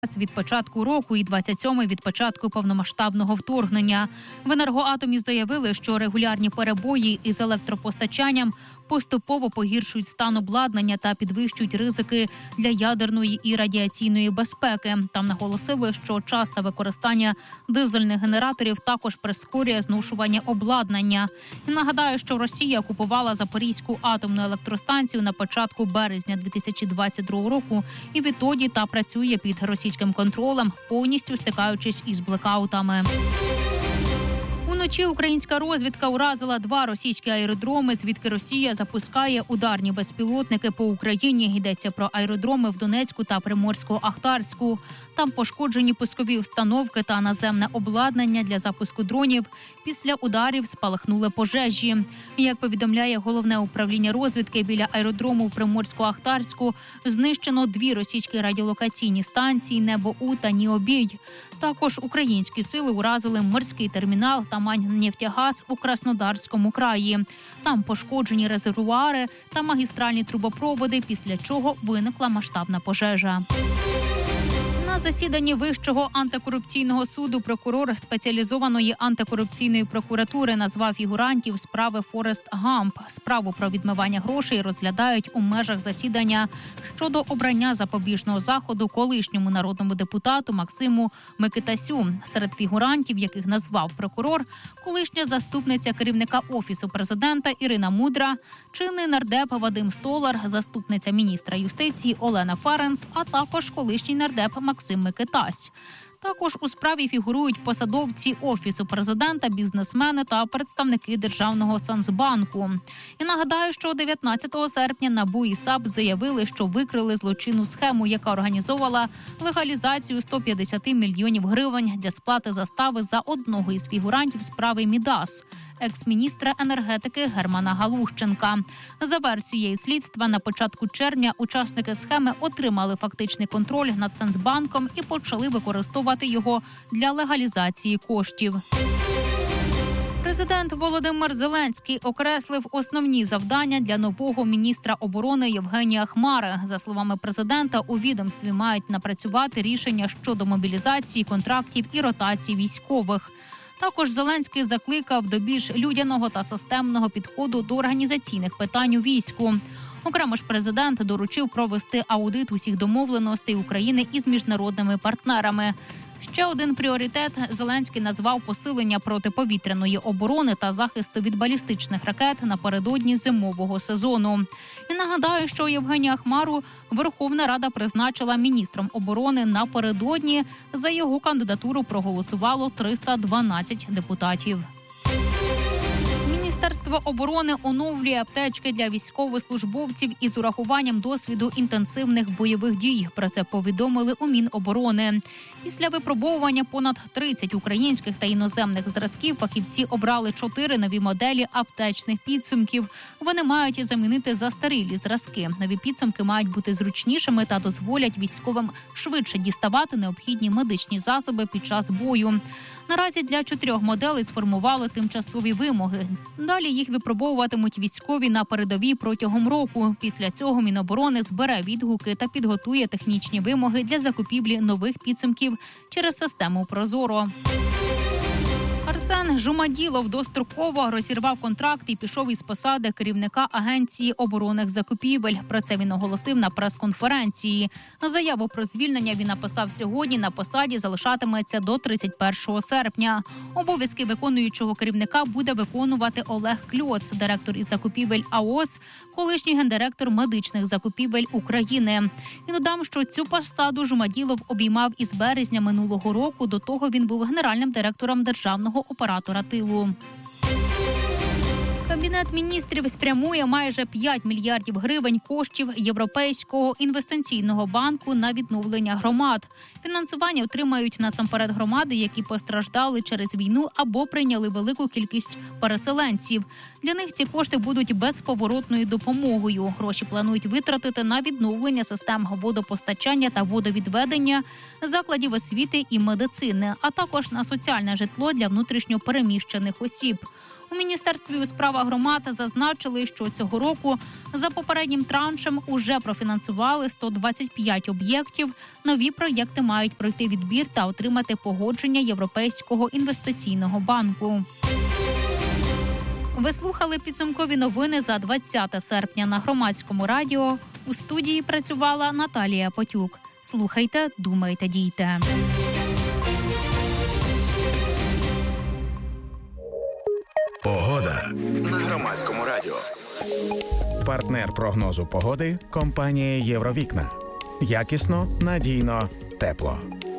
від початку року і 27-й від початку повномасштабного вторгнення. В «Енергоатомі» заявили, що регулярні перебої із електропостачанням поступово погіршують стан обладнання та підвищують ризики для ядерної і радіаційної безпеки. Там наголосили, що часте використання дизельних генераторів також прискорює зношування обладнання. І нагадаю, що Росія окупувала Запорізьку атомну електростанцію на початку березня 2022 року і відтоді та працює під російським контролем, повністю стикаючись із блекаутами. Уночі українська розвідка уразила 2 російські аеродроми, звідки Росія запускає ударні безпілотники по Україні. Йдеться про аеродроми в Донецьку та Приморську-Ахтарську. Там пошкоджені пускові установки та наземне обладнання для запуску дронів. Після ударів спалахнули пожежі. Як повідомляє Головне управління розвідки, біля аеродрому в Приморську-Ахтарську знищено 2 російські радіолокаційні станції «Небо-У» та «Ніобій». Також українські сили уразили морський термінал «Тамань-Нефтягаз» у Краснодарському краї. Там пошкоджені резервуари та магістральні трубопроводи, після чого виникла масштабна пожежа. На засіданні Вищого антикорупційного суду прокурор спеціалізованої антикорупційної прокуратури назвав фігурантів справи Форест Гамп. Справу про відмивання грошей розглядають у межах засідання щодо обрання запобіжного заходу колишньому народному депутату Максиму Микитасю. Серед фігурантів, яких назвав прокурор, колишня заступниця керівника Офісу президента Ірина Мудра, чинний нардеп Вадим Столар, заступниця міністра юстиції Олена Ференц, а також колишній нардеп Максим Микитась. Також у справі фігурують посадовці Офісу президента, бізнесмени та представники Державного Соцбанку. І нагадаю, що 19 серпня НАБУ і САП заявили, що викрили злочинну схему, яка організовувала легалізацію 150 мільйонів гривень для сплати застави за одного із фігурантів справи Мідас – екс-міністра енергетики Германа Галущенка. За версією слідства, на початку червня учасники схеми отримали фактичний контроль над Соцбанком і почали використовувати його для легалізації коштів. Президент Володимир Зеленський окреслив основні завдання для нового міністра оборони Євгенія Хмари. За словами президента, у відомстві мають напрацювати рішення щодо мобілізації, контрактів і ротації військових. Також Зеленський закликав до більш людяного та системного підходу до організаційних питань у війську. Окремо ж президент доручив провести аудит усіх домовленостей України із міжнародними партнерами. Ще один пріоритет Зеленський назвав посилення протиповітряної оборони та захисту від балістичних ракет напередодні зимового сезону. І нагадаю, що Євгенія Хмару Верховна Рада призначила міністром оборони напередодні. За його кандидатуру проголосувало 312 депутатів. Міністерство оборони оновлює аптечки для військовослужбовців із урахуванням досвіду інтенсивних бойових дій. Про це повідомили у Міноборони. Після випробовування понад 30 українських та іноземних зразків фахівці обрали 4 нові моделі аптечних підсумків. Вони мають замінити застарілі зразки. Нові підсумки мають бути зручнішими та дозволять військовим швидше діставати необхідні медичні засоби під час бою. Наразі для 4 моделей сформували тимчасові вимоги. Далі їх випробовуватимуть військові на передовій протягом року. Після цього Міноборони збере відгуки та підготує технічні вимоги для закупівлі нових підсумків через систему «Прозоро». Арсен Жумаділов достроково розірвав контракт і пішов із посади керівника Агенції оборонних закупівель. Про це він оголосив на прес-конференції. Заяву про звільнення він написав сьогодні. На посаді залишатиметься до 31 серпня. Обов'язки виконуючого керівника буде виконувати Олег Кльоц, директор із закупівель АОС, колишній гендиректор медичних закупівель України. І додам, що цю посаду Жумаділов обіймав із березня минулого року. До того він був генеральним директором державного оператора тилу. Кабінет міністрів спрямує майже 5 мільярдів гривень коштів Європейського інвестиційного банку на відновлення громад. Фінансування отримають насамперед громади, які постраждали через війну або прийняли велику кількість переселенців. Для них ці кошти будуть безповоротною допомогою. Гроші планують витратити на відновлення систем водопостачання та водовідведення, закладів освіти і медицини, а також на соціальне житло для внутрішньо переміщених осіб. У Міністерстві у справах громад зазначили, що цього року за попереднім траншем уже профінансували 125 об'єктів. Нові проєкти мають пройти відбір та отримати погодження Європейського інвестиційного банку. Ви слухали підсумкові новини за 20 серпня на Громадському радіо. У студії працювала Наталія Потюк. Слухайте, думайте, дійте. Погода на Громадському радіо. Партнер прогнозу погоди – компанія «Євровікна». Якісно, надійно, тепло.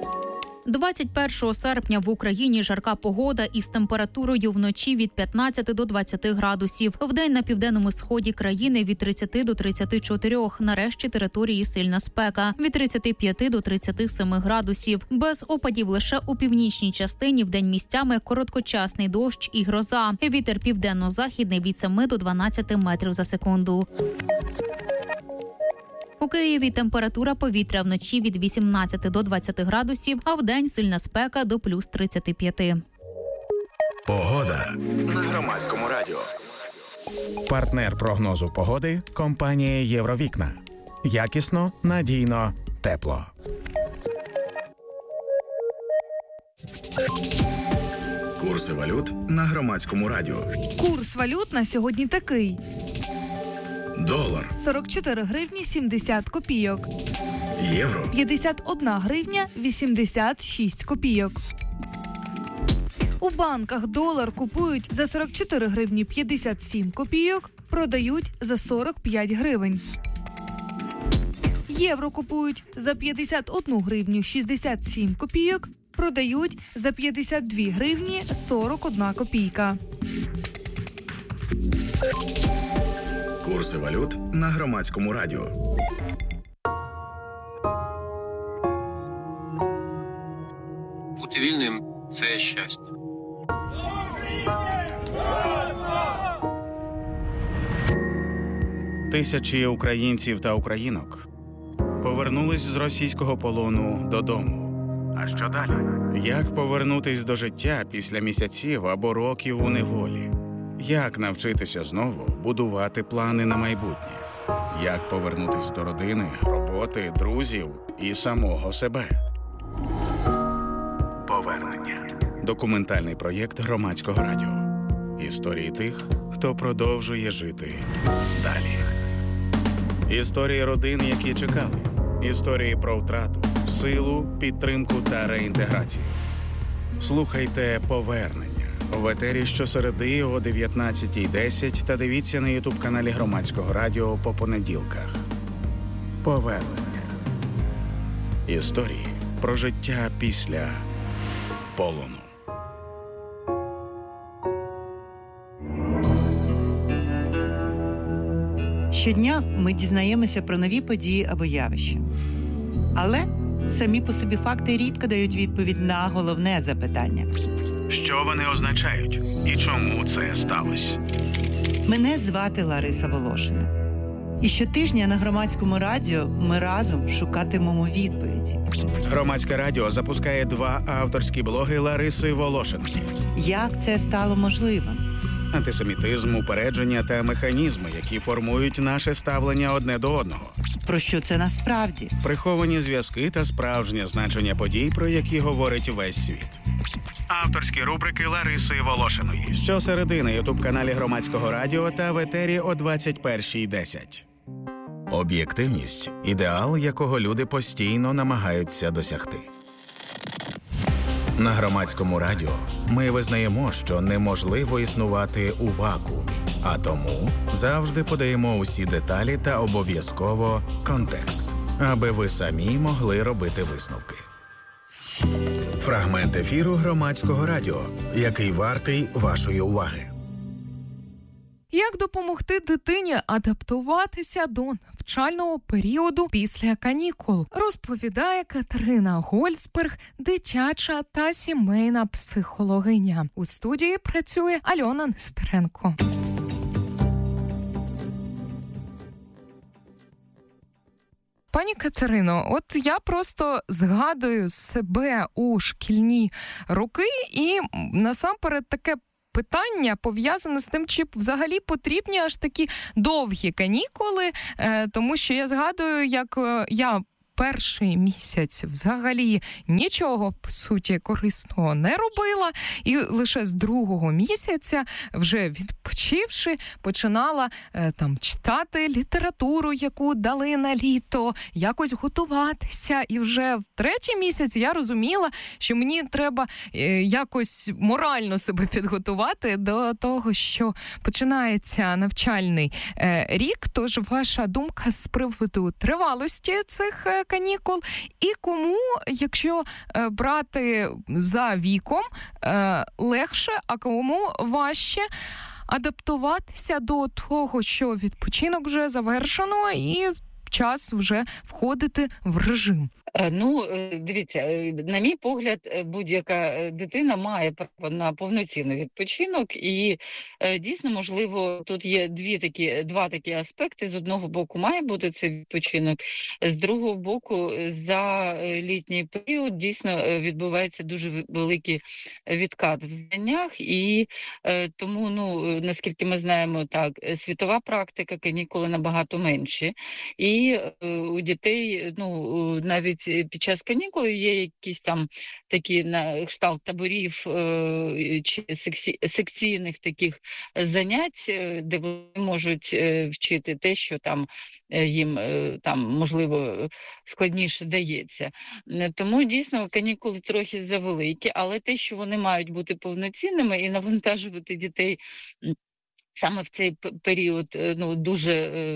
21 серпня в Україні жарка погода із температурою вночі від 15 до 20 градусів. Вдень на південному сході країни від 30 до 34. На решті території сильна спека. Від 35 до 37 градусів. Без опадів лише у північній частині вдень місцями короткочасний дощ і гроза. Вітер південно-західний від 7 до 12 метрів за секунду. У Києві температура повітря вночі від 18 до 20 градусів, а вдень сильна спека до плюс 35. Погода на Громадському радіо. Партнер прогнозу погоди – компанія «Євровікна». Якісно, надійно, тепло. Курси валют на Громадському радіо. Курс валют на сьогодні такий. Долар 44 гривні 70 копійок. Євро 51 гривня 86 копійок. У банках долар купують за 44 гривні 57 копійок, продають за 45 гривень. Євро купують за 51 гривню 67 копійок, продають за 52 гривні 41 копійка. Курси валют на Громадському радіо. Бути вільним – це щастя. Тисячі українців та українок повернулись з російського полону додому. А що далі? Як повернутись до життя після місяців або років у неволі? Як навчитися знову будувати плани на майбутнє? Як повернутись до родини, роботи, друзів і самого себе? Повернення. Документальний проєкт Громадського радіо. Історії тих, хто продовжує жити далі. Історії родин, які чекали. Історії про втрату, силу, підтримку та реінтеграцію. Слухайте «Повернення» в етері щосереди о 19:10 та дивіться на ютуб-каналі Громадського радіо по понеділках. Повернення. Історії про життя після полону. Щодня ми дізнаємося про нові події або явища. Але самі по собі факти рідко дають відповідь на головне запитання. Що вони означають і чому це сталося? Мене звати Лариса Волошина. І щотижня на Громадському радіо ми разом шукатимемо відповіді. Громадське радіо запускає 2 авторські блоги Лариси Волошиної. Як це стало можливим? Антисемітизм, упередження та механізми, які формують наше ставлення одне до одного. Про що це насправді? Приховані зв'язки та справжнє значення подій, про які говорить весь світ. Авторські рубрики Лариси Волошиної. Щосереди на ютуб-каналі Громадського радіо та в етері о 21:10. Об'єктивність – ідеал, якого люди постійно намагаються досягти. На Громадському радіо ми визнаємо, що неможливо існувати у вакуумі, а тому завжди подаємо усі деталі та обов'язково контекст, аби ви самі могли робити висновки. Фрагмент ефіру Громадського радіо, який вартий вашої уваги. Як допомогти дитині адаптуватися до навчального періоду після канікул, розповідає Катерина Гольцберг, дитяча та сімейна психологиня. У студії працює Альона Нестеренко. Пані Катерино, от я просто згадую себе у шкільні роки і насамперед таке питання пов'язане з тим, чи взагалі потрібні аж такі довгі канікули, тому що я згадую, як я перший місяць взагалі нічого, по суті, корисного не робила, і лише з другого місяця, вже відпочивши, починала там читати літературу, яку дали на літо, якось готуватися, і вже в третій місяць я розуміла, що мені треба якось морально себе підготувати до того, що починається навчальний рік. Тож ваша думка з приводу тривалості цих канікул, і кому, якщо брати за віком, легше, а кому важче адаптуватися до того, що відпочинок вже завершено і час вже входити в режим? Дивіться, на мій погляд, будь-яка дитина має право на повноцінний відпочинок, і дійсно, можливо, тут є два такі аспекти. З одного боку має бути цей відпочинок, з другого боку, за літній період дійсно відбувається дуже великий відкат в знаннях, і тому, наскільки ми знаємо, так, світова практика, канікули набагато менші, і у дітей, навіть під час канікул є якісь там такі на кшталт таборів чи секційних таких занять, де вони можуть вчити те, що там їм можливо складніше дається. Тому дійсно канікули трохи завеликі, але те, що вони мають бути повноцінними і навантажувати дітей саме в цей період дуже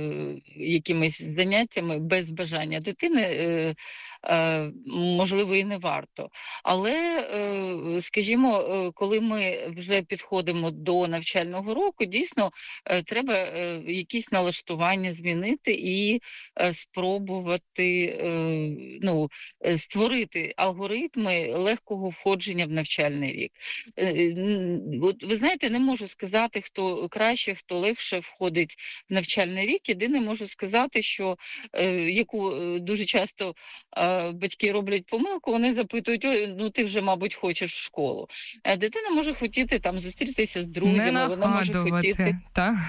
якимись заняттями без бажання дитини, можливо, і не варто. Але, скажімо, коли ми вже підходимо до навчального року, дійсно треба якісь налаштування змінити і спробувати створити алгоритми легкого входження в навчальний рік. Ви знаєте, не можу сказати, хто краще, хто легше входить в навчальний рік. Єдине можу сказати, що яку дуже часто батьки роблять помилку, вони запитують: ой, ти вже, мабуть, хочеш в школу. Дитина може хотіти там зустрітися з друзями, вона може хотіти...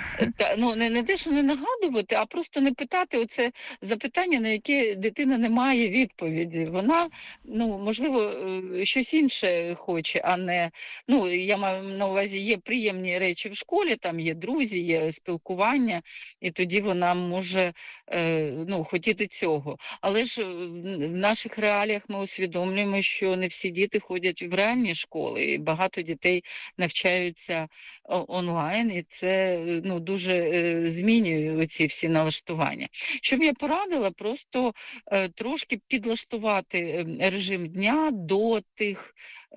Не те, що не нагадувати, а просто не питати оце запитання, на яке дитина не має відповіді. Вона, можливо, щось інше хоче, а не... я маю на увазі, є приємні речі в школі, там є друзі, є спілкування, і тоді вона може хотіти цього. Але ж в наших реаліях ми усвідомлюємо, що не всі діти ходять в реальні школи, і багато дітей навчаються онлайн, і це дуже змінює ці всі налаштування. Що б я порадила, просто трошки підлаштувати режим дня до тих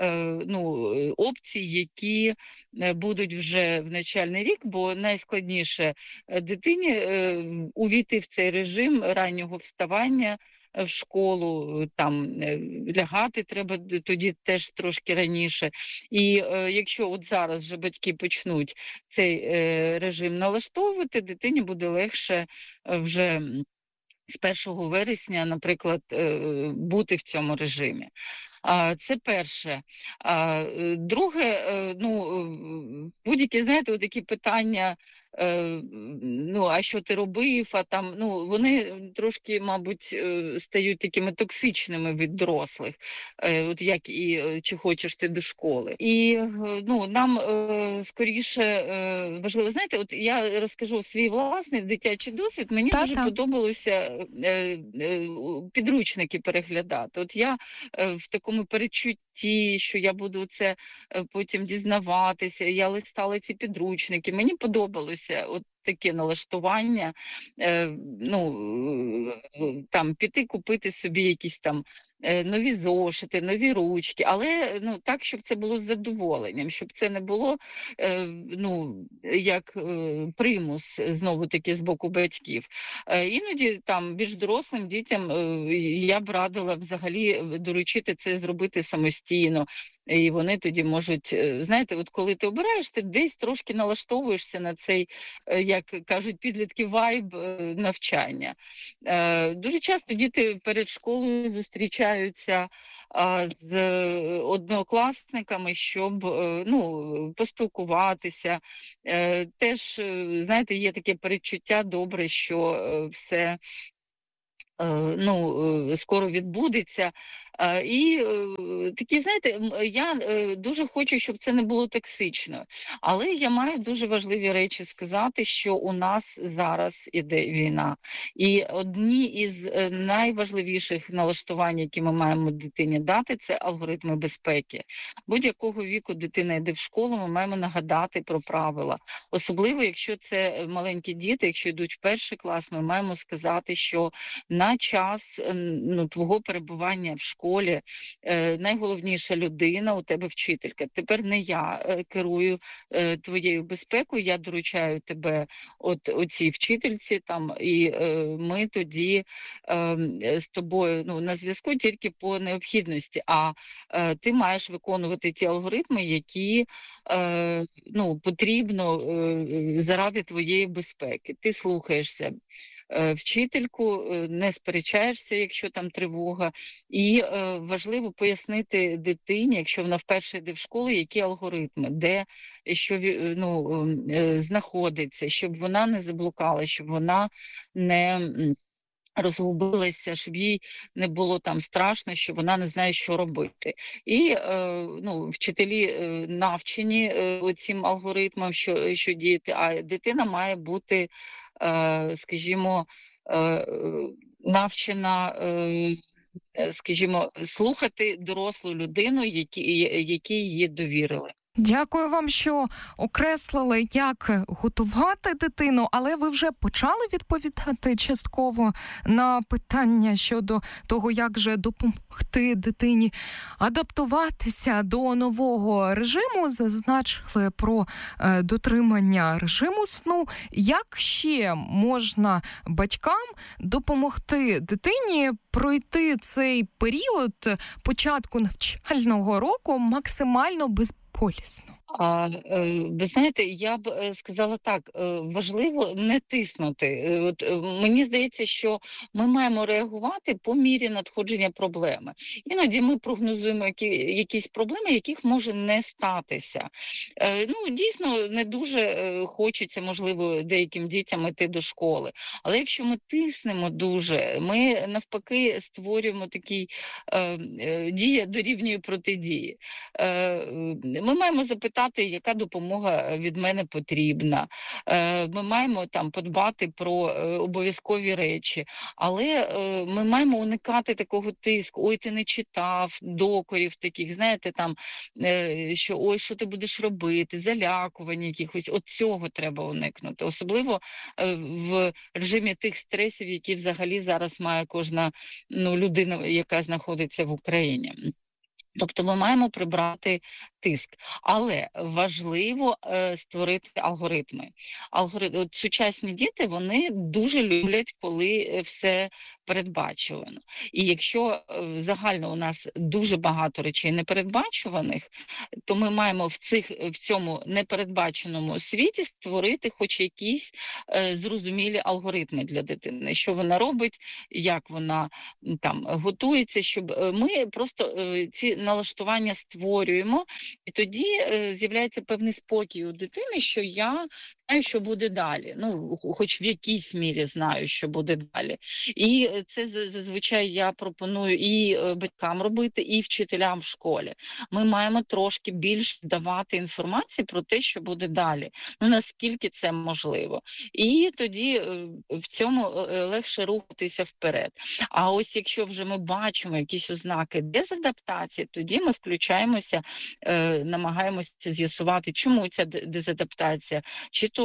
опцій, які будуть вже в навчальний рік, бо найскладніше дитині увійти в цей режим раннього вставання в школу, там лягати треба тоді теж трошки раніше. І якщо от зараз вже батьки почнуть цей режим налаштовувати, дитині буде легше вже з 1 вересня, наприклад, бути в цьому режимі. Це перше. Друге, будь-які, знаєте, такі питання, а що ти робив, вони трошки, мабуть, стають такими токсичними від дорослих, от як і чи хочеш ти до школи. І нам скоріше важливо, знаєте, от я розкажу свій власний дитячий досвід. Мені дуже подобалося підручники переглядати. От я в такому передчутті, що я буду це потім дізнаватися, я листала ці підручники, мені подобалося от таке налаштування, там піти купити собі якісь там нові зошити, нові ручки, але так, щоб це було з задоволенням, щоб це не було як примус, знову-таки, з боку батьків. Іноді там більш дорослим дітям я б радила взагалі доручити це зробити самостійно. І вони тоді можуть, знаєте, от коли ти обираєш, ти десь трошки налаштовуєшся на цей як кажуть підлітки, вайб навчання. Дуже часто діти перед школою зустрічаються з однокласниками, щоб поспілкуватися. Теж, знаєте, є таке передчуття добре, що все скоро відбудеться. І такі, знаєте, я дуже хочу, щоб це не було токсично. Але я маю дуже важливі речі сказати, що у нас зараз іде війна. І одні із найважливіших налаштувань, які ми маємо дитині дати, це алгоритми безпеки. Будь-якого віку дитина йде в школу, ми маємо нагадати про правила. Особливо, якщо це маленькі діти, якщо йдуть в перший клас, ми маємо сказати, що на час твого перебування в школі найголовніша людина у тебе вчителька. Тепер не я керую твоєю безпекою, я доручаю тебе оцій вчительці, і ми тоді з тобою на зв'язку тільки по необхідності, а ти маєш виконувати ті алгоритми, які потрібно заради твоєї безпеки. Ти слухаєшся вчительку, не сперечаєшся, якщо там тривога, і важливо пояснити дитині, якщо вона вперше йде в школу, які алгоритми, де що знаходиться, щоб вона не заблукала, щоб вона не розгубилася, щоб їй не було там страшно, що вона не знає, що робити. І вчителі навчені цим алгоритмам, що діяти, а дитина має бути, скажімо, навчена, слухати дорослу людину, якій її довірили. Дякую вам, що окреслили, як готувати дитину, але ви вже почали відповідати частково на питання щодо того, як же допомогти дитині адаптуватися до нового режиму, зазначили про дотримання режиму сну. Як ще можна батькам допомогти дитині пройти цей період початку навчального року максимально безпечно? Ви знаєте, я б сказала так, важливо не тиснути. Мені здається, що ми маємо реагувати по мірі надходження проблеми. Іноді ми прогнозуємо якісь проблеми, яких може не статися. Дійсно, не дуже хочеться, можливо, деяким дітям йти до школи. Але якщо ми тиснемо дуже, ми навпаки створюємо такий дія дорівнює протидії. Ми маємо запитати, яка допомога від мене потрібна. Ми маємо подбати про обов'язкові речі, але ми маємо уникати такого тиску. Ой, ти не читав, докорів таких, знаєте, що ой, що ти будеш робити, залякування якихось. От цього треба уникнути. Особливо в режимі тих стресів, які взагалі зараз має кожна людина, яка знаходиться в Україні. Тобто ми маємо прибрати тиск. Але важливо створити алгоритми. Сучасні діти, вони дуже люблять, коли все передбачувано. І якщо загально у нас дуже багато речей непередбачуваних, то ми маємо в цьому непередбаченому світі створити хоч якісь зрозумілі алгоритми для дитини. Що вона робить, як вона готується, щоб ми просто ці налаштування створюємо, і тоді з'являється певний спокій у дитини, що я знаю, що буде далі. Хоч в якійсь мірі знаю, що буде далі. І це зазвичай я пропоную і батькам робити, і вчителям в школі. Ми маємо трошки більше давати інформації про те, що буде далі. Наскільки це можливо. І тоді в цьому легше рухатися вперед. А ось якщо вже ми бачимо якісь ознаки дезадаптації, тоді ми включаємося, намагаємося з'ясувати, чому ця дезадаптація, чи то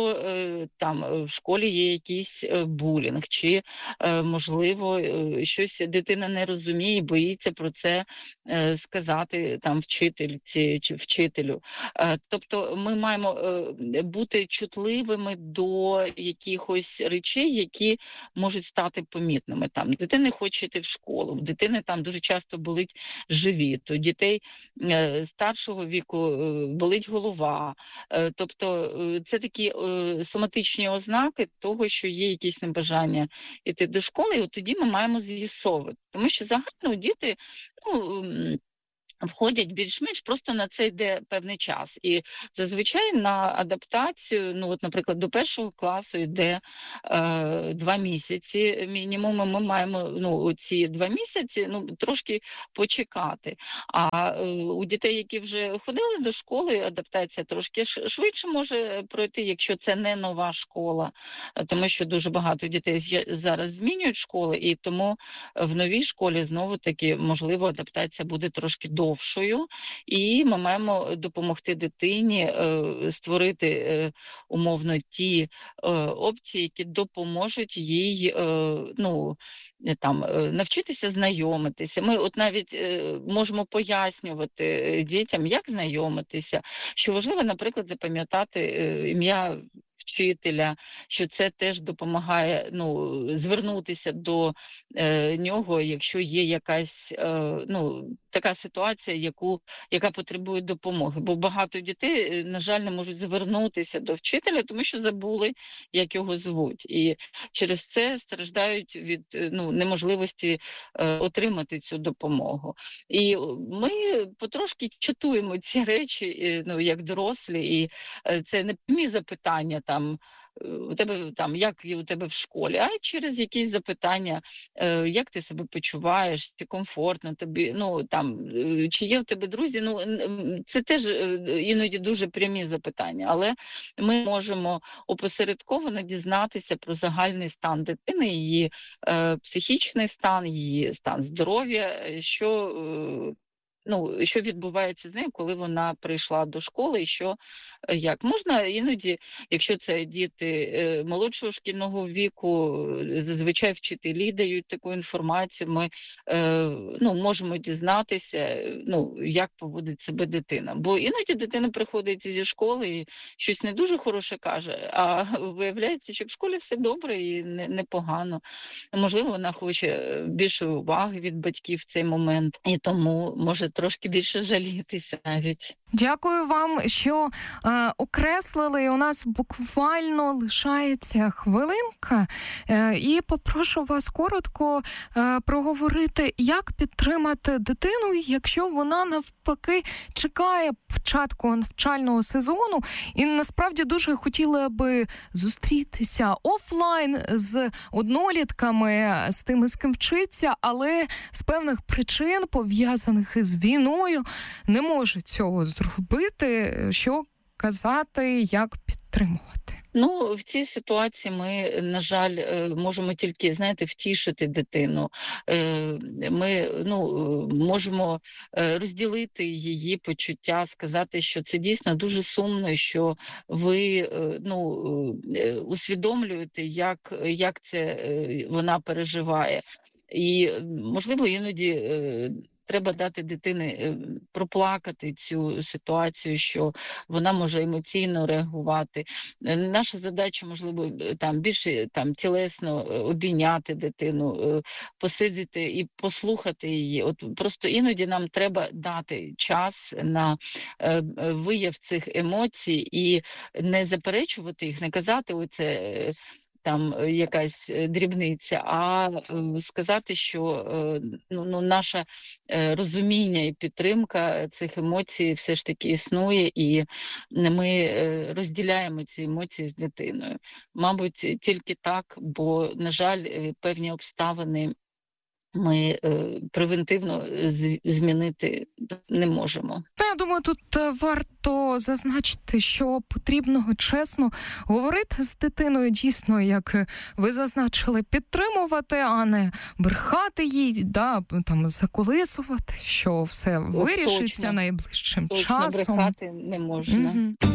в школі є якийсь булінг, чи, можливо, щось дитина не розуміє, боїться про це сказати вчительці чи вчителю. Тобто ми маємо бути чутливими до якихось речей, які можуть стати помітними. Дитина хоче йти в школу, у дитини дуже часто болить живіт, у дітей старшого віку болить голова. Тобто це такі соматичні ознаки того, що є якісь небажання йти до школи, і от тоді ми маємо з'ясовувати. Тому що загально діти, входять більш-менш, просто на це йде певний час. І зазвичай на адаптацію, от, наприклад, до 1 класу йде 2 місяці мінімум, ми маємо ці 2 місяці трошки почекати. А у дітей, які вже ходили до школи, адаптація трошки швидше може пройти, якщо це не нова школа, тому що дуже багато дітей зараз змінюють школи, і тому в новій школі знову-таки, можливо, адаптація буде трошки довшою, і ми маємо допомогти дитині створити умовно ті опції, які допоможуть їй навчитися знайомитися. Ми от навіть можемо пояснювати дітям, як знайомитися, що важливо, наприклад, запам'ятати ім'я вчителя, що це теж допомагає звернутися до нього, якщо є якась така ситуація, яка потребує допомоги. Бо багато дітей, на жаль, не можуть звернутися до вчителя, тому що забули, як його звуть. І через це страждають від неможливості отримати цю допомогу. І ми потрошки чатуємо ці речі, як дорослі, і це не прямі запитання у тебе як у тебе в школі, а через якісь запитання, як ти себе почуваєш, чи комфортно тобі, чи є в тебе друзі, це теж іноді дуже прямі запитання, але ми можемо опосередковано дізнатися про загальний стан дитини, її психічний стан, її стан здоров'я, що відбувається з нею, коли вона прийшла до школи, і як. Можна іноді, якщо це діти молодшого шкільного віку, зазвичай вчителі дають таку інформацію, ми можемо дізнатися, як поводить себе дитина. Бо іноді дитина приходить зі школи і щось не дуже хороше каже, а виявляється, що в школі все добре і непогано. Можливо, вона хоче більше уваги від батьків в цей момент, і тому може трошки більше жалітися навіть. Дякую вам, що окреслили. У нас буквально лишається хвилинка. І попрошу вас коротко проговорити, як підтримати дитину, якщо вона навпаки чекає початку навчального сезону і насправді дуже хотіла би зустрітися офлайн з однолітками, з тими, з ким вчиться, але з певних причин, пов'язаних із війною, не може цього зробити. Що казати, як підтримувати? В цій ситуації ми, на жаль, можемо тільки, втішити дитину. Ми можемо розділити її почуття, сказати, що це дійсно дуже сумно, що ви усвідомлюєте, як це вона переживає. І, можливо, іноді треба дати дитині проплакати цю ситуацію, що вона може емоційно реагувати. Наша задача, можливо, більше тілесно обійняти дитину, посидіти і послухати її. От просто іноді нам треба дати час на вияв цих емоцій і не заперечувати їх, не казати оце якась дрібниця, а сказати, що наше розуміння і підтримка цих емоцій все ж таки існує, і ми розділяємо ці емоції з дитиною. Мабуть, тільки так, бо, на жаль, певні обставини ми превентивно змінити не можемо. Я думаю, тут варто зазначити, що потрібно чесно говорити з дитиною, дійсно, як ви зазначили, підтримувати, а не брехати їй, заколисувати, що все вирішиться точно, найближчим часом. Точно брехати не можна. Угу.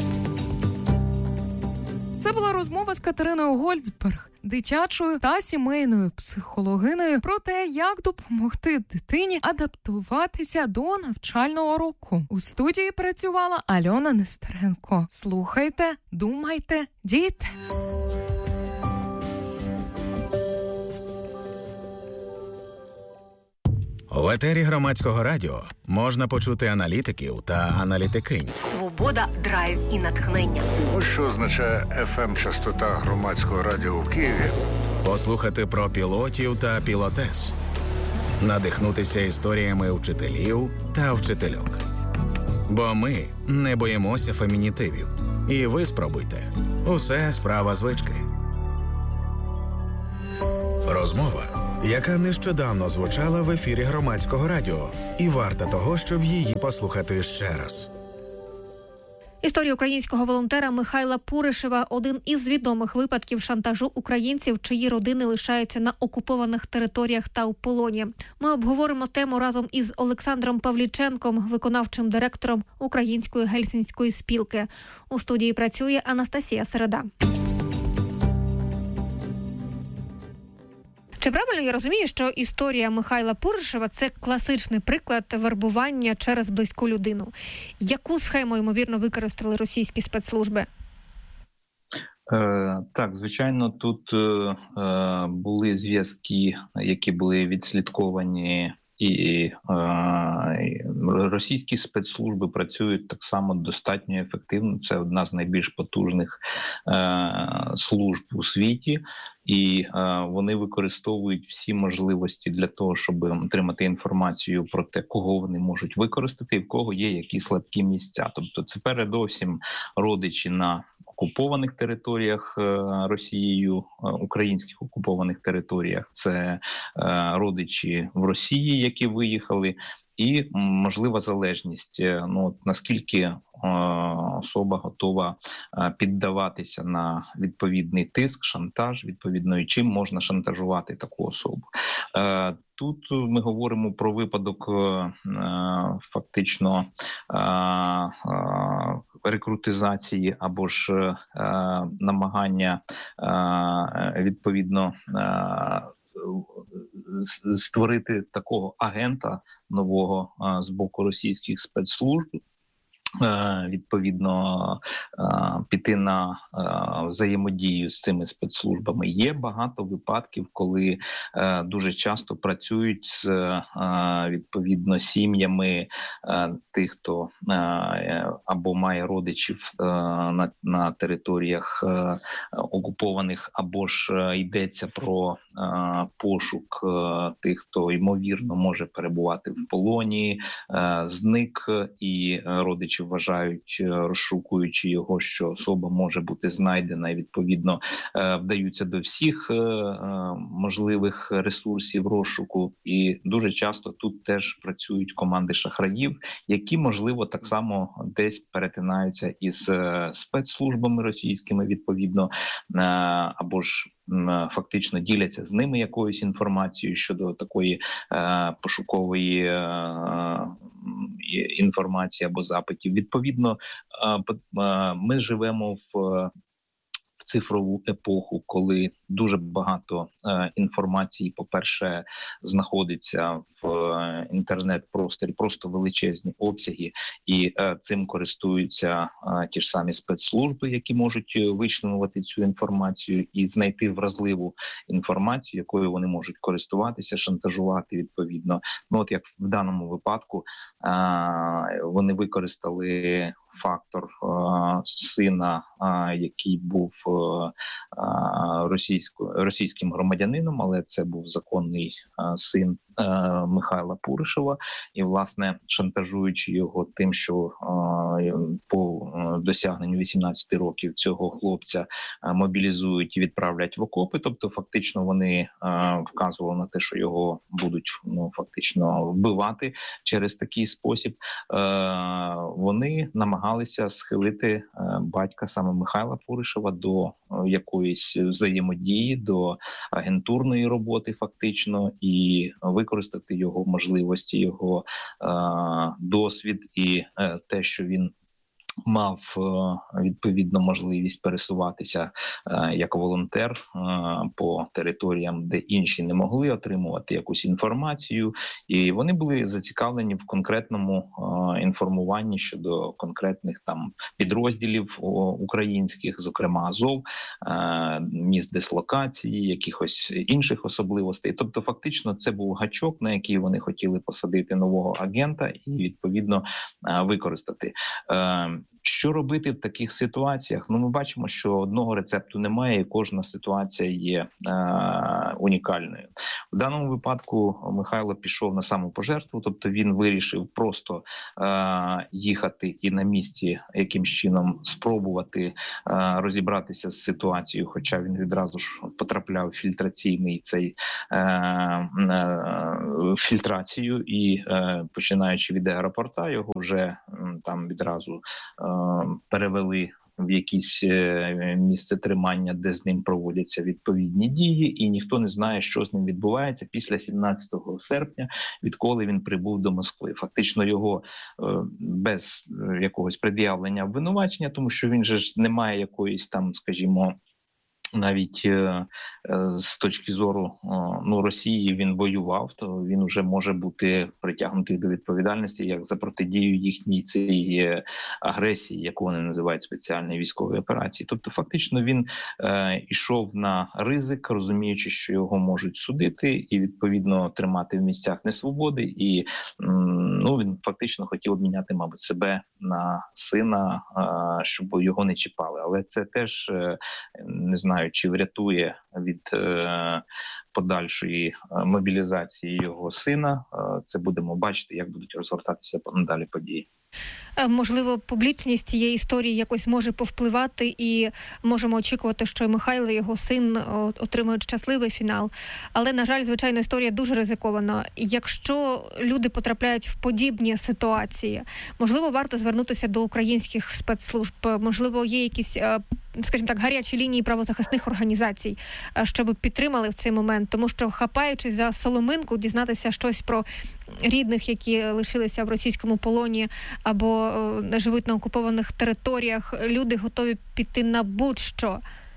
Це була розмова з Катериною Гольцберг, дитячою та сімейною психологинею, про те, як допомогти дитині адаптуватися до навчального року. У студії працювала Альона Нестеренко. Слухайте, думайте, дійте. В етері Громадського радіо можна почути аналітиків та аналітикинь. Свобода, драйв і натхнення. Ось що означає FM-частота Громадського радіо в Києві. Послухати про пілотів та пілотес. Надихнутися історіями вчителів та вчительок. Бо ми не боїмося фемінітивів. І ви спробуйте. Усе справа звички. Розмова, яка нещодавно звучала в ефірі Громадського радіо. І варта того, щоб її послухати ще раз. Історія українського волонтера Михайла Пуришева – один із відомих випадків шантажу українців, чиї родини лишаються на окупованих територіях та у полоні. Ми обговоримо тему разом із Олександром Павліченком, виконавчим директором Української гельсінської спілки. У студії працює Анастасія Середа. Чи правильно я розумію, що історія Михайла Пуришева – це класичний приклад вербування через близьку людину? Яку схему, ймовірно, використали російські спецслужби? Так, звичайно, тут були зв'язки, які були відслідковані, і російські спецслужби працюють так само достатньо ефективно. Це одна з найбільш потужних служб у світі. І вони використовують всі можливості для того, щоб отримати інформацію про те, кого вони можуть використати і в кого є які слабкі місця. Тобто це передовсім родичі на окупованих територіях Росією, українських окупованих територіях. Це родичі в Росії, які виїхали, і можлива залежність. Наскільки особа готова піддаватися на відповідний тиск, шантаж, відповідно, і чим можна шантажувати таку особу. Тут ми говоримо про випадок фактично рекрутизації або ж намагання відповідно створити такого агента нового з боку російських спецслужб, відповідно піти на взаємодію з цими спецслужбами. Є багато випадків, коли дуже часто працюють з відповідно сім'ями тих, хто або має родичів на територіях окупованих, або ж йдеться про пошук тих, хто ймовірно може перебувати в полоні, зник, і родичі вважають, розшукуючи його, що особа може бути знайдена, і відповідно вдаються до всіх можливих ресурсів розшуку. І дуже часто тут теж працюють команди шахраїв, які, можливо, так само десь перетинаються із спецслужбами російськими, відповідно, або ж фактично діляться з ними якоюсь інформацією щодо такої пошукової інформації або запитів. Відповідно, ми живемо в цифрову епоху, коли дуже багато інформації, по-перше, знаходиться в інтернет-просторі, просто величезні обсяги, і цим користуються ті ж самі спецслужби, які можуть вичленувати цю інформацію і знайти вразливу інформацію, якою вони можуть користуватися, шантажувати відповідно. От як в даному випадку вони використали фактор сина, який був російським громадянином, але це був законний син Михайла Пуришева, і, власне, шантажуючи його тим, що по досягненню 18 років цього хлопця мобілізують і відправлять в окопи, тобто фактично вони вказували на те, що його будуть фактично вбивати через такий спосіб, вони намагалися схилити батька саме Михайла Пуришева до якоїсь взаємодії, до агентурної роботи фактично, і використати його можливості, його досвід і те, що він мав відповідно можливість пересуватися як волонтер по територіям, де інші не могли отримувати якусь інформацію, і вони були зацікавлені в конкретному інформуванні щодо конкретних там підрозділів українських, зокрема Азов, місць дислокації, якихось інших особливостей. Тобто фактично це був гачок, на який вони хотіли посадити нового агента і відповідно використати. Що робити в таких ситуаціях? Ну, ми бачимо, що одного рецепту немає, і кожна ситуація є унікальною. В даному випадку Михайло пішов на самопожертву, тобто він вирішив просто їхати і на місці якимсь чином спробувати розібратися з ситуацією, хоча він відразу ж потрапляв в фільтраційний цей фільтрацію, і починаючи від аеропорта, його вже там відразу перевели в якесь місце тримання, де з ним проводяться відповідні дії, і ніхто не знає, що з ним відбувається після 17 серпня, відколи він прибув до Москви. Фактично його без якогось пред'явлення обвинувачення, тому що він же ж не має якоїсь там, скажімо, навіть з точки зору Росії він воював, то він вже може бути притягнутий до відповідальності як за протидію їхній цій агресії, яку вони називають спеціальні військові операції. Тобто фактично він йшов на ризик, розуміючи, що його можуть судити і відповідно тримати в місцях несвободи, і він фактично хотів обміняти, мабуть, себе на сина, щоб його не чіпали. Але це теж, не знаю, чи врятує від подальшої мобілізації його сина. Це будемо бачити, як будуть розгортатися надалі події. Можливо, публічність цієї історії якось може повпливати, і можемо очікувати, що Михайло, його син, отримують щасливий фінал. Але, на жаль, звичайно, історія дуже ризикована. Якщо люди потрапляють в подібні ситуації, можливо, варто звернутися до українських спецслужб, можливо, є якісь, скажімо так, гарячі лінії правозахисних організацій, щоб підтримали в цей момент, тому що, хапаючись за соломинку, дізнатися щось про рідних, які лишилися в російському полоні або живуть на окупованих територіях, люди готові піти на будь-що.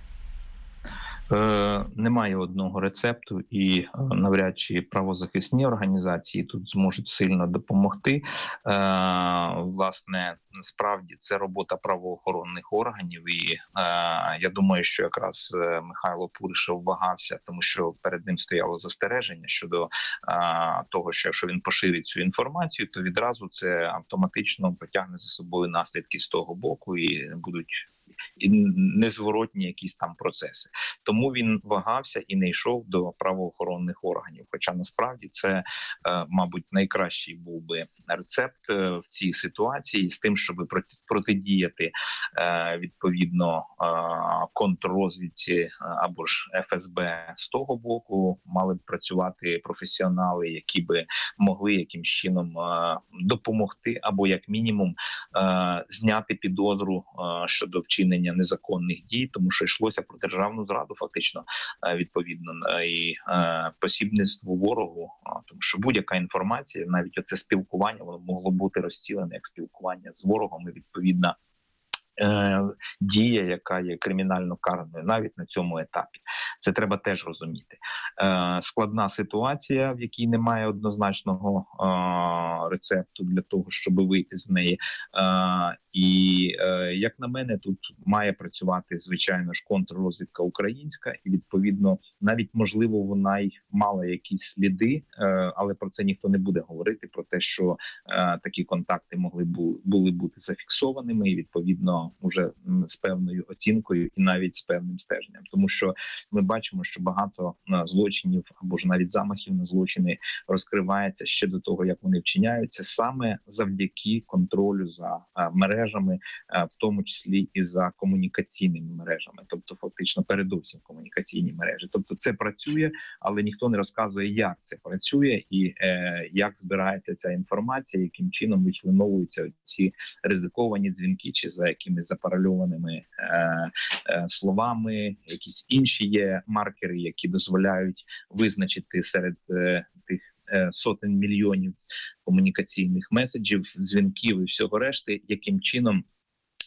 Немає одного рецепту, і навряд чи правозахисні організації тут зможуть сильно допомогти. Власне, насправді це робота правоохоронних органів, і я думаю, що якраз Михайло Пуришев вагався, тому що перед ним стояло застереження щодо того, що якщо він поширить цю інформацію, то відразу це автоматично потягне за собою наслідки з того боку, і будуть і незворотні якісь там процеси. Тому він вагався і не йшов до правоохоронних органів. Хоча насправді це, мабуть, найкращий був би рецепт в цій ситуації з тим, щоб протидіяти відповідно контррозвідці або ж ФСБ з того боку. Мали б працювати професіонали, які би могли якимсь чином допомогти або як мінімум зняти підозру щодо вчинення незаконних дій, тому що йшлося про державну зраду, фактично, відповідно, і посібництво ворогу, тому що будь-яка інформація, навіть оце спілкування, воно могло бути розцілене як спілкування з ворогом, і відповідно дія, яка є кримінально караною навіть на цьому етапі. Це треба теж розуміти. Складна ситуація, в якій немає однозначного рецепту для того, щоб вийти з неї. І, як на мене, тут має працювати, звичайно ж, контррозвідка українська, і, відповідно, навіть, можливо, вона й мала якісь сліди, але про це ніхто не буде говорити, про те, що такі контакти були бути зафіксованими, і, відповідно, вже з певною оцінкою і навіть з певним стеженням. Тому що ми бачимо, що багато злочинів або ж навіть замахів на злочини розкривається ще до того, як вони вчиняються, саме завдяки контролю за мережами, в тому числі і за комунікаційними мережами. Тобто, фактично, передусім комунікаційні мережі. Тобто це працює, але ніхто не розказує, як це працює і як збирається ця інформація, яким чином вичленовуються ці ризиковані дзвінки, чи за якимись запаральованими словами, якісь інші є маркери, які дозволяють визначити серед тих сотень мільйонів комунікаційних меседжів, дзвінків і всього решти, яким чином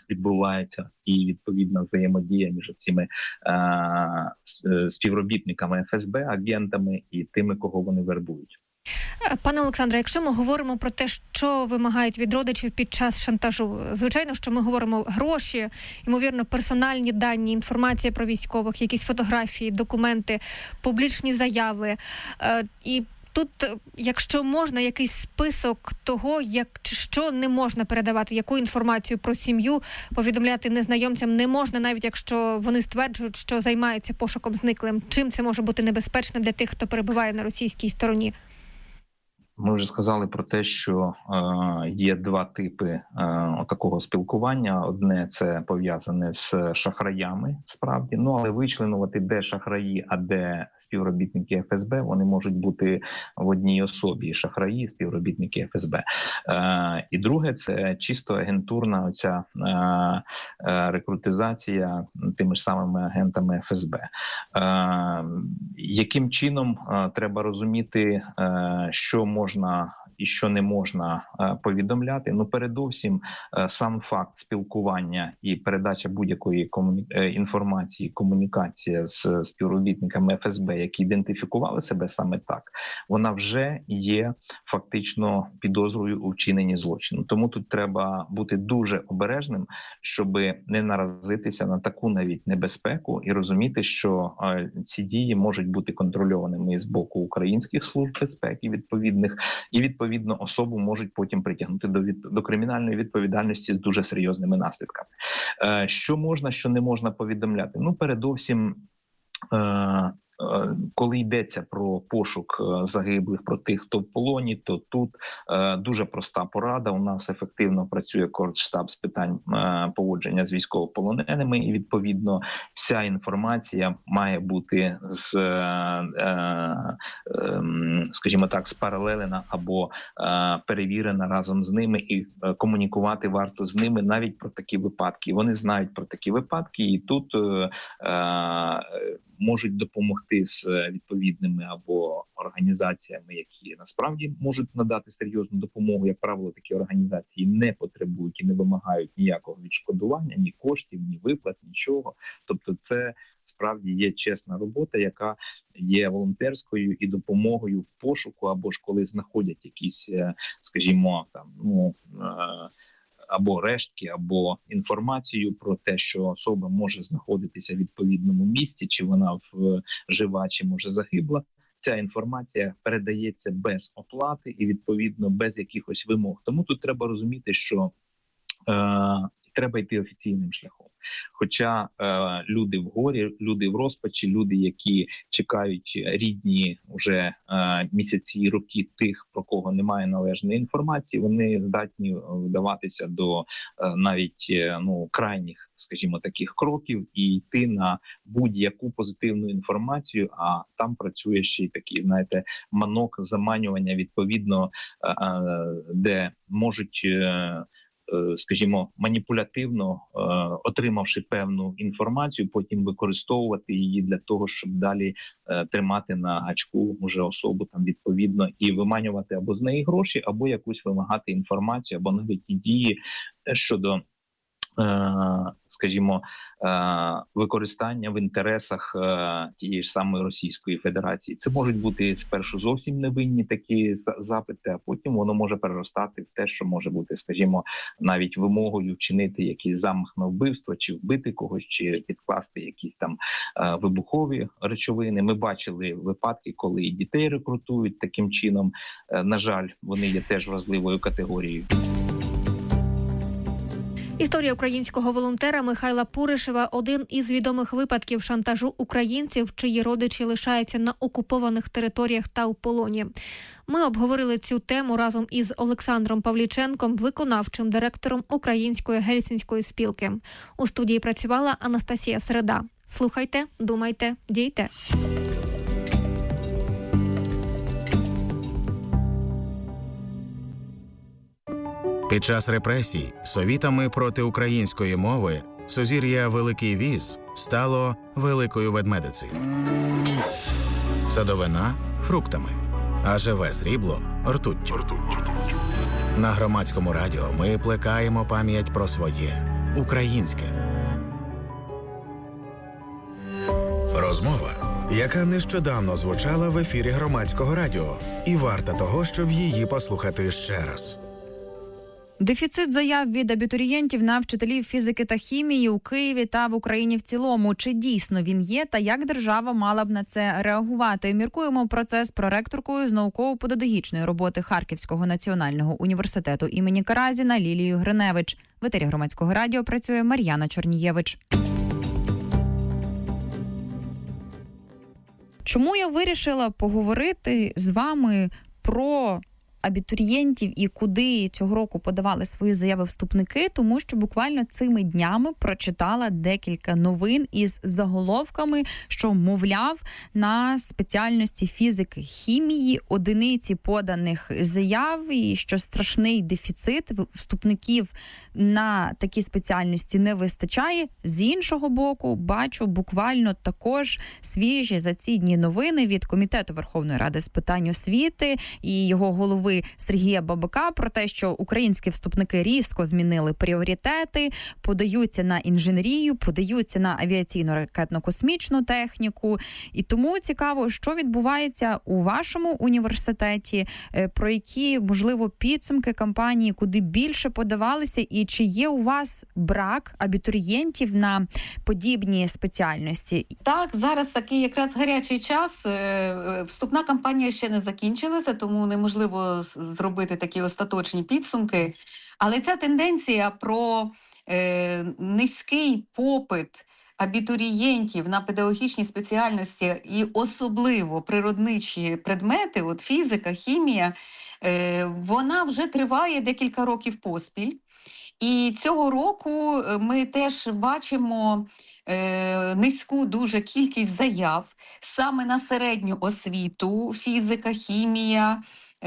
відбувається, і відповідна взаємодія між цими співробітниками ФСБ, агентами і тими, кого вони вербують. Пане Олександре, якщо ми говоримо про те, що вимагають від родичів під час шантажу, звичайно, що ми говоримо гроші, ймовірно, персональні дані, інформація про військових, якісь фотографії, документи, публічні заяви. І тут, якщо можна, якийсь список того, що не можна передавати, яку інформацію про сім'ю повідомляти незнайомцям не можна, навіть якщо вони стверджують, що займаються пошуком зниклим. Чим це може бути небезпечно для тих, хто перебуває на російській стороні? Ми вже сказали про те, що є два типи такого спілкування. Одне – це пов'язане з шахраями, справді. Але вичленувати, де шахраї, а де співробітники ФСБ, вони можуть бути в одній особі – шахраї, співробітники ФСБ. І друге – це чисто агентурна оця рекрутизація тими ж самими агентами ФСБ. Яким чином треба розуміти, що можна і що не можна повідомляти? Передовсім сам факт спілкування і передача будь-якої інформації, комунікація з співробітниками ФСБ, які ідентифікували себе саме так, вона вже є фактично підозрою у вчиненні злочину. Тому тут треба бути дуже обережним, щоб не наразитися на таку навіть небезпеку і розуміти, що ці дії можуть бути контрольованими з боку українських служб безпеки відповідних, і відповідно особу можуть потім притягнути до кримінальної відповідальності з дуже серйозними наслідками. Що можна, що не можна повідомляти? Передовсім, коли йдеться про пошук загиблих, про тих, хто в полоні, то тут дуже проста порада. У нас ефективно працює Коордштаб з питань поводження з військовополоненими, і відповідно вся інформація має бути скажімо так, спаралелена або перевірена разом з ними, і комунікувати варто з ними навіть про такі випадки. Вони знають про такі випадки, і тут можуть допомогти з відповідними або організаціями, які насправді можуть надати серйозну допомогу. Як правило, такі організації не потребують і не вимагають ніякого відшкодування, ні коштів, ні виплат, нічого. Тобто це справді є чесна робота, яка є волонтерською і допомогою в пошуку, або ж коли знаходять якісь, скажімо, або рештки, або інформацію про те, що особа може знаходитися в відповідному місці, чи вона жива, чи може загибла. Ця інформація передається без оплати і, відповідно, без якихось вимог. Тому тут треба розуміти, що треба йти офіційним шляхом. Хоча люди в горі, люди в розпачі, люди, які чекають рідні вже місяці і роки тих, про кого немає належної інформації, вони здатні вдаватися до навіть крайніх, скажімо, таких кроків і йти на будь-яку позитивну інформацію, а там працює ще й такий, знаєте, манок заманювання, відповідно, де можуть, скажімо, маніпулятивно, отримавши певну інформацію, потім використовувати її для того, щоб далі тримати на гачку уже особу там відповідно і виманювати або з неї гроші, або якусь вимагати інформацію, або навіть і дії щодо, скажімо, використання в інтересах тієї ж самої Російської Федерації. Це можуть бути спершу зовсім невинні такі запити, а потім воно може переростати в те, що може бути, скажімо, навіть вимогою вчинити якийсь замах на вбивство, чи вбити когось, чи підкласти якісь там вибухові речовини. Ми бачили випадки, коли і дітей рекрутують таким чином. На жаль, вони є теж вразливою категорією. Історія українського волонтера Михайла Пуришева – один із відомих випадків шантажу українців, чиї родичі лишаються на окупованих територіях та у полоні. Ми обговорили цю тему разом із Олександром Павліченком, виконавчим директором Української гельсінської спілки. У студії працювала Анастасія Середа. Слухайте, думайте, дійте. Під час репресій совітами проти української мови сузір'я Великий Віз стало Великою Ведмедицею. Садовина – фруктами, а живе срібло – ртуттю. На Громадському радіо ми плекаємо пам'ять про своє, українське. Розмова, яка нещодавно звучала в ефірі Громадського радіо, і варта того, щоб її послухати ще раз. Дефіцит заяв від абітурієнтів на вчителів фізики та хімії у Києві та в Україні в цілому. Чи дійсно він є та як держава мала б на це реагувати? Міркуємо про це з проректоркою з науково-педагогічної роботи Харківського національного університету імені Каразіна Лілією Гриневич. В етері Громадського радіо працює Мар'яна Чорнієвич. Чому я вирішила поговорити з вами про абітурієнтів і куди цього року подавали свої заяви вступники, тому що буквально цими днями прочитала декілька новин із заголовками, що, мовляв, на спеціальності фізики, хімії одиниці поданих заяв і що страшний дефіцит вступників на такі спеціальності не вистачає. З іншого боку, бачу буквально також свіжі за ці дні новини від Комітету Верховної Ради з питань освіти і його голови Сергія Бабака про те, що українські вступники різко змінили пріоритети, подаються на інженерію, подаються на авіаційно-ракетно-космічну техніку. І тому цікаво, що відбувається у вашому університеті, про які, можливо, підсумки кампанії, куди більше подавалися, і чи є у вас брак абітурієнтів на подібні спеціальності? Так, зараз такий якраз гарячий час. Вступна кампанія ще не закінчилася, тому неможливо зробити такі остаточні підсумки. Але ця тенденція про низький попит абітурієнтів на педагогічні спеціальності і особливо природничі предмети, от фізика, хімія, вона вже триває декілька років поспіль. І цього року ми теж бачимо низьку дуже кількість заяв саме на середню освіту, фізика, хімія,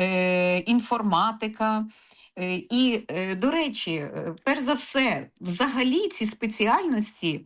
інформатика. І, до речі, перш за все, взагалі ці спеціальності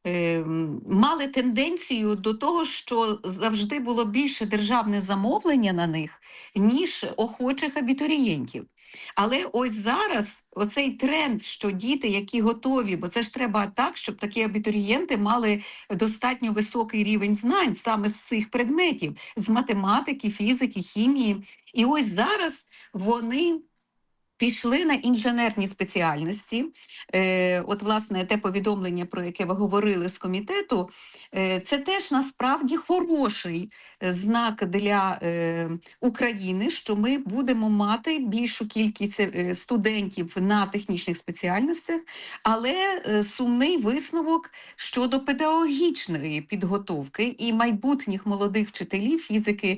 мали тенденцію до того, що завжди було більше державне замовлення на них, ніж охочих абітурієнтів. Але ось зараз оцей тренд, що діти, які готові, бо це ж треба так, щоб такі абітурієнти мали достатньо високий рівень знань саме з цих предметів, з математики, фізики, хімії. І ось зараз вони пішли на інженерні спеціальності. От, власне, те повідомлення, про яке ви говорили з комітету, це теж насправді хороший знак для України, що ми будемо мати більшу кількість студентів на технічних спеціальностях, але сумний висновок щодо педагогічної підготовки і майбутніх молодих вчителів фізики,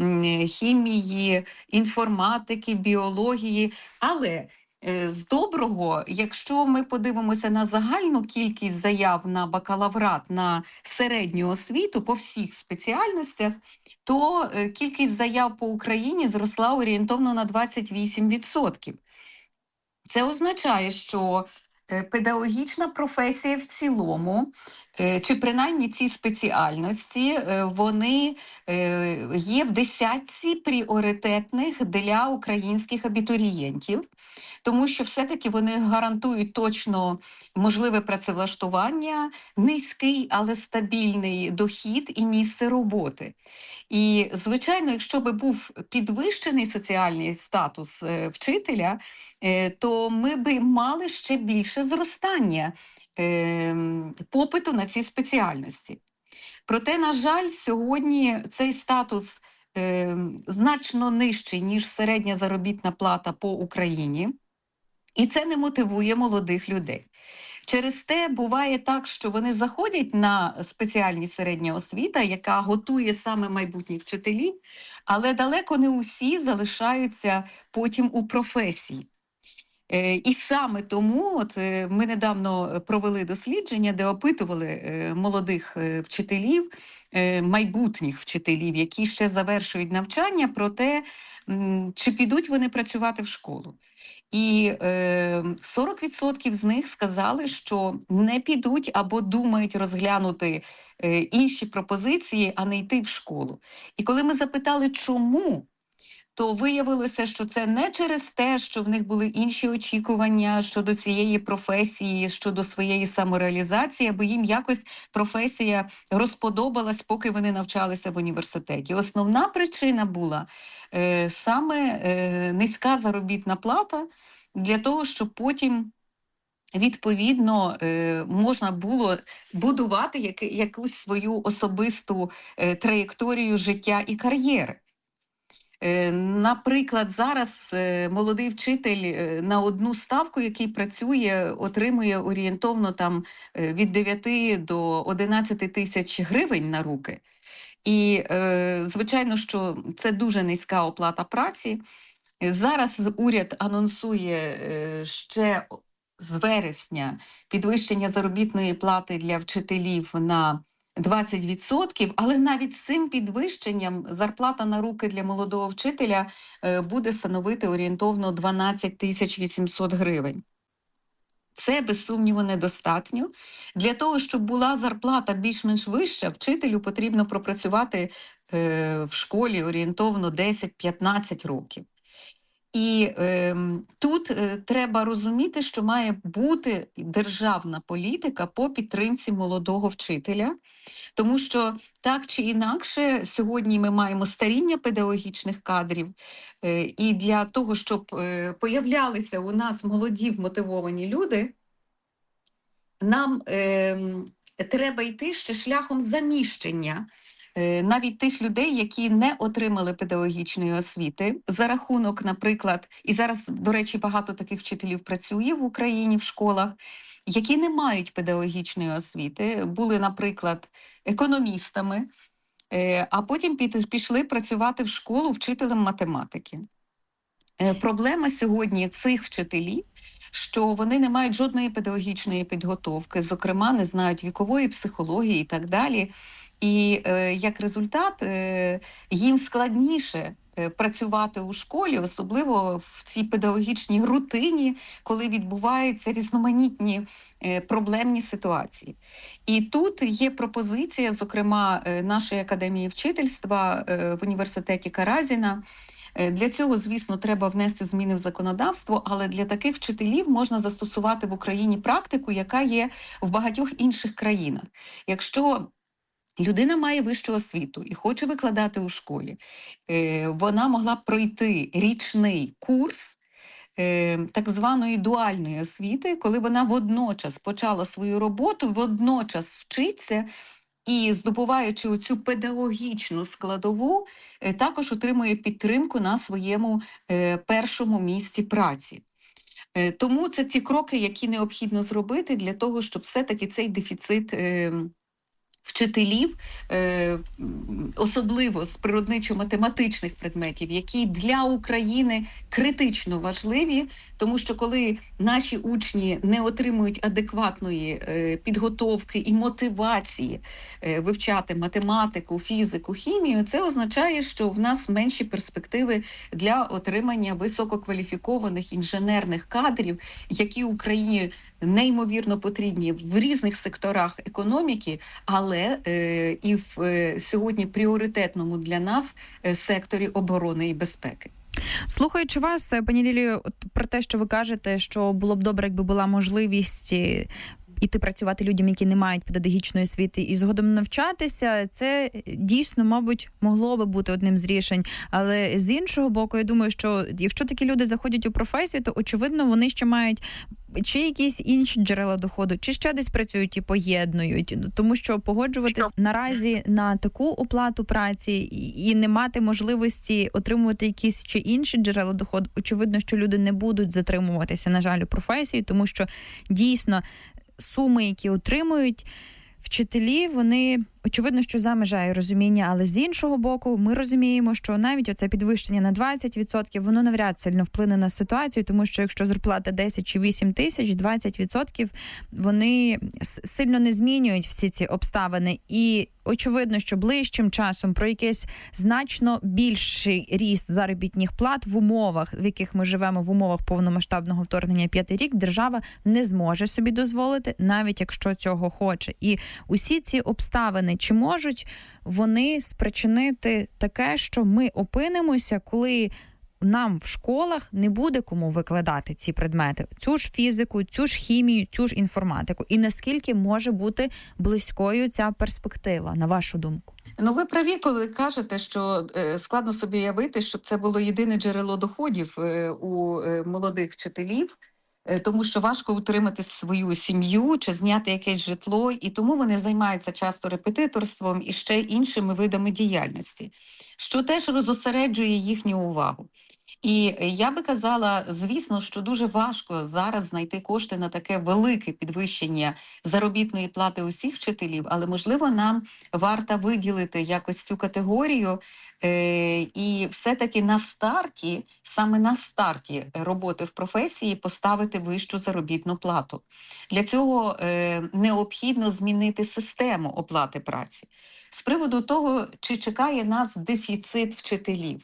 хімії, інформатики, біології. Але з доброго, якщо ми подивимося на загальну кількість заяв на бакалаврат, на середню освіту по всіх спеціальностях, то кількість заяв по Україні зросла орієнтовно на 28%. Це означає, що педагогічна професія в цілому, чи принаймні ці спеціальності, вони є в десятці пріоритетних для українських абітурієнтів, тому що все-таки вони гарантують точно можливе працевлаштування, низький, але стабільний дохід і місце роботи. І, звичайно, якщо би був підвищений соціальний статус вчителя, то ми би мали ще більше зростання попиту на ці спеціальності. Проте, на жаль, сьогодні цей статус значно нижчий, ніж середня заробітна плата по Україні, і це не мотивує молодих людей. Через те буває так, що вони заходять на спеціальність середня освіта, яка готує саме майбутніх вчителів, але далеко не усі залишаються потім у професії. І саме тому от ми недавно провели дослідження, де опитували молодих вчителів, майбутніх вчителів, які ще завершують навчання, про те, чи підуть вони працювати в школу. І 40% з них сказали, що не підуть або думають розглянути інші пропозиції, а не йти в школу. І коли ми запитали, чому, то виявилося, що це не через те, що в них були інші очікування щодо цієї професії, щодо своєї самореалізації, або їм якось професія розподобалась, поки вони навчалися в університеті. Основна причина була саме низька заробітна плата для того, щоб потім відповідно можна було будувати якусь свою особисту траєкторію життя і кар'єри. Наприклад, зараз молодий вчитель на одну ставку, який працює, отримує орієнтовно там від 9 до 11 тисяч гривень на руки. І, звичайно, що це дуже низька оплата праці. Зараз уряд анонсує ще з вересня підвищення заробітної плати для вчителів на 20%, але навіть з цим підвищенням зарплата на руки для молодого вчителя буде становити орієнтовно 12 800 гривень. Це, без сумніву, недостатньо. Для того, щоб була зарплата більш-менш вища, вчителю потрібно пропрацювати в школі орієнтовно 10-15 років. І тут треба розуміти, що має бути державна політика по підтримці молодого вчителя, тому що так чи інакше сьогодні ми маємо старіння педагогічних кадрів, і для того, щоб появлялися у нас молоді вмотивовані люди, нам треба йти ще шляхом заміщення навіть тих людей, які не отримали педагогічної освіти, за рахунок, наприклад, і зараз, до речі, багато таких вчителів працює в Україні в школах, які не мають педагогічної освіти, були, наприклад, економістами, а потім пішли працювати в школу вчителем математики. Проблема сьогодні цих вчителів, що вони не мають жодної педагогічної підготовки, зокрема, не знають вікової психології і так далі. І як результат їм складніше працювати у школі, особливо в цій педагогічній рутині, коли відбуваються різноманітні проблемні ситуації. І тут є пропозиція, зокрема, нашої академії вчительства в університеті Каразіна. Для цього, звісно, треба внести зміни в законодавство, але для таких вчителів можна застосувати в Україні практику, яка є в багатьох інших країнах. Якщо людина має вищу освіту і хоче викладати у школі, вона могла б пройти річний курс так званої дуальної освіти, коли вона водночас почала свою роботу, водночас вчиться і, здобуваючи оцю педагогічну складову, також отримує підтримку на своєму першому місці праці. Тому це ті кроки, які необхідно зробити для того, щоб все-таки цей дефіцит вчителів, особливо з природничо-математичних предметів, які для України критично важливі, тому що коли наші учні не отримують адекватної підготовки і мотивації вивчати математику, фізику, хімію, це означає, що в нас менші перспективи для отримання висококваліфікованих інженерних кадрів, які Україні неймовірно потрібні в різних секторах економіки, але і в сьогодні пріоритетному для нас секторі оборони і безпеки. Слухаючи вас, пані Лілію, про те, що ви кажете, що було б добре, якби була можливість іти працювати людям, які не мають педагогічної освіти, і згодом навчатися, це дійсно, мабуть, могло би бути одним з рішень. Але з іншого боку, я думаю, що якщо такі люди заходять у професію, то, очевидно, вони ще мають чи якісь інші джерела доходу, чи ще десь працюють і поєднують. Тому що погоджуватись наразі на таку оплату праці і не мати можливості отримувати якісь чи інші джерела доходу, очевидно, що люди не будуть затримуватися, на жаль, у професії, тому що дійсно суми, які отримують вчителі, вони, очевидно, що за межею розуміння, але з іншого боку, ми розуміємо, що навіть оце підвищення на 20%, воно навряд сильно вплине на ситуацію, тому що якщо зарплата 10 чи 8 тисяч, 20% вони сильно не змінюють всі ці обставини. І очевидно, що ближчим часом про якийсь значно більший ріст заробітних плат в умовах, в яких ми живемо, в умовах повномасштабного вторгнення 5-й рік, держава не зможе собі дозволити, навіть якщо цього хоче. І усі ці обставини, Чи можуть вони спричинити таке, що ми опинимося, коли нам в школах не буде кому викладати ці предмети? Цю ж фізику, цю ж хімію, цю ж інформатику. І наскільки може бути близькою ця перспектива, на вашу думку? Ну, ви праві, коли кажете, що складно собі уявити, щоб це було єдине джерело доходів у молодих вчителів, тому що важко утримати свою сім'ю чи зняти якесь житло, і тому вони займаються часто репетиторством і ще іншими видами діяльності, що теж розосереджує їхню увагу. І я би казала, звісно, що дуже важко зараз знайти кошти на таке велике підвищення заробітної плати усіх вчителів, але, можливо, нам варто виділити якось цю категорію і все-таки на старті, саме на старті роботи в професії поставити вищу заробітну плату. Для цього необхідно змінити систему оплати праці. З приводу того, чи чекає нас дефіцит вчителів.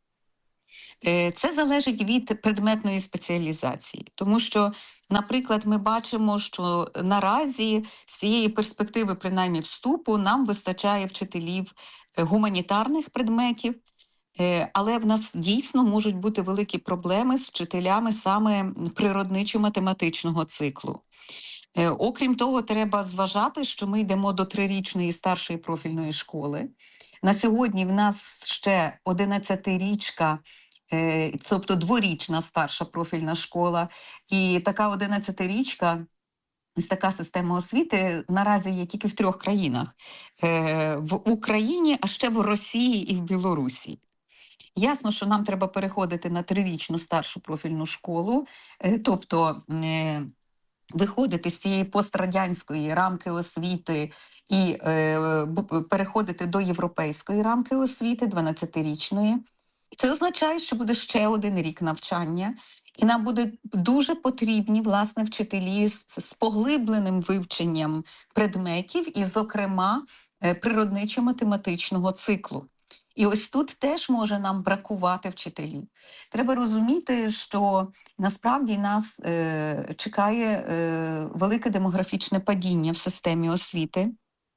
Це залежить від предметної спеціалізації, тому що, наприклад, ми бачимо, що наразі з цієї перспективи, принаймні вступу, нам вистачає вчителів гуманітарних предметів, але в нас дійсно можуть бути великі проблеми з вчителями саме природничо-математичного циклу. Окрім того, треба зважати, що ми йдемо до 3-річної старшої профільної школи. На сьогодні в нас ще 11-річка, тобто 2-річна старша профільна школа, і така 11-річка, ось така система освіти наразі є тільки в 3 країнах. В Україні, а ще в Росії і в Білорусі. Ясно, що нам треба переходити на 3-річну старшу профільну школу, тобто виходити з цієї пострадянської рамки освіти і переходити до європейської рамки освіти, 12-річної. Це означає, що буде ще 1 рік навчання, і нам буде дуже потрібні, власне, вчителі з поглибленим вивченням предметів і, зокрема, природничо-математичного циклу. І ось тут теж може нам бракувати вчителів. Треба розуміти, що насправді нас чекає велике демографічне падіння в системі освіти.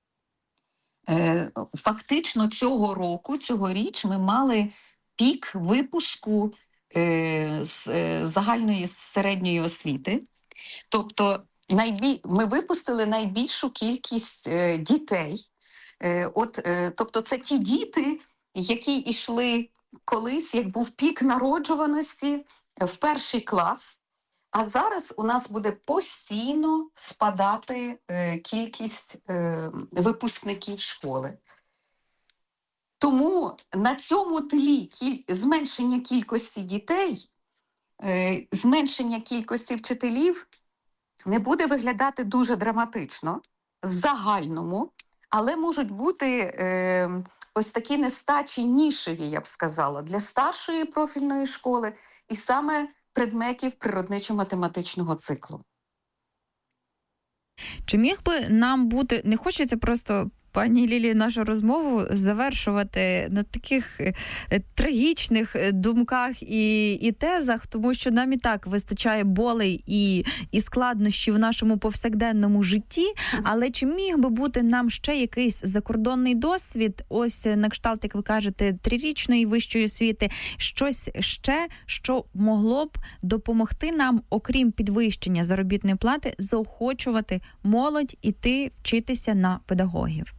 Фактично цьогоріч ми мали пік випуску з загальної середньої освіти. Тобто ми випустили найбільшу кількість дітей. Тобто це ті діти, які йшли колись, як був пік народжуваності в 1 клас, а зараз у нас буде постійно спадати кількість випускників школи. Тому на цьому тлі зменшення кількості дітей, зменшення кількості вчителів не буде виглядати дуже драматично, в загальному, але можуть бути ось такі нестачі нішеві, я б сказала, для старшої профільної школи і саме предметів природничо-математичного циклу. Чи міг би нам бути, не хочеться просто, пані Лілі, нашу розмову завершувати на таких трагічних думках і тезах, тому що нам і так вистачає болей і складнощів в нашому повсякденному житті, але чи міг би бути нам ще якийсь закордонний досвід, ось на кшталт, як ви кажете, 3-річної вищої освіти, щось ще, що могло б допомогти нам, окрім підвищення заробітної плати, заохочувати молодь іти вчитися на педагогів?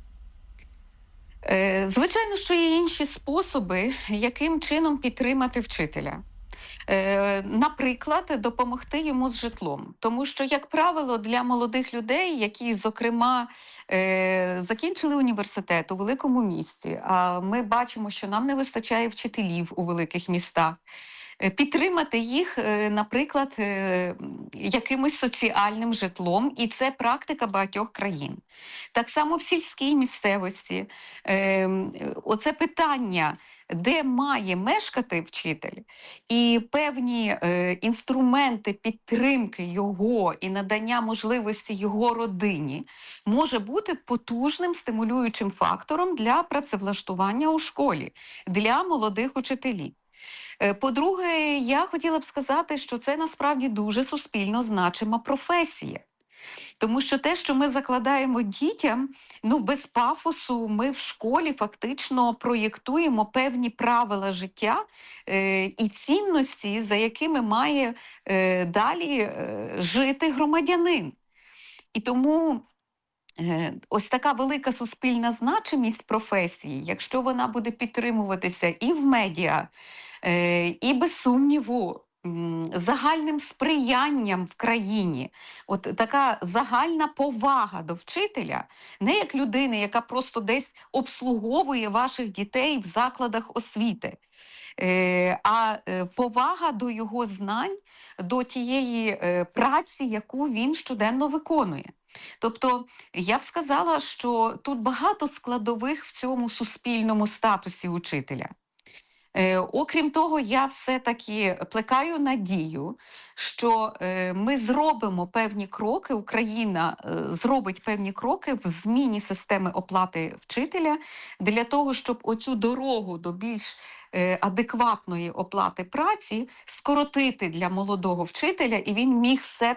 Звичайно, що є інші способи, яким чином підтримати вчителя. Наприклад, допомогти йому з житлом. Тому що, як правило, для молодих людей, які, зокрема, закінчили університет у великому місті, а ми бачимо, що нам не вистачає вчителів у великих містах, підтримати їх, наприклад, якимось соціальним житлом, і це практика багатьох країн. Так само в сільській місцевості. Оце питання, де має мешкати вчитель, і певні інструменти підтримки його і надання можливості його родині може бути потужним стимулюючим фактором для працевлаштування у школі, для молодих учителів. По-друге, я хотіла б сказати, що це насправді дуже суспільно значима професія. Тому що те, що ми закладаємо дітям, без пафосу ми в школі фактично проєктуємо певні правила життя і цінності, за якими має далі жити громадянин. І тому ось така велика суспільна значимість професії, якщо вона буде підтримуватися і в медіа, і без сумніву, загальним сприянням в країні, от така загальна повага до вчителя, не як людини, яка просто десь обслуговує ваших дітей в закладах освіти, а повага до його знань, до тієї праці, яку він щоденно виконує. Тобто, я б сказала, що тут багато складових в цьому суспільному статусі учителя. Окрім того, я все-таки плекаю надію, що ми зробимо певні кроки, Україна зробить певні кроки в зміні системи оплати вчителя для того, щоб оцю дорогу до більш адекватної оплати праці скоротити для молодого вчителя, і він міг все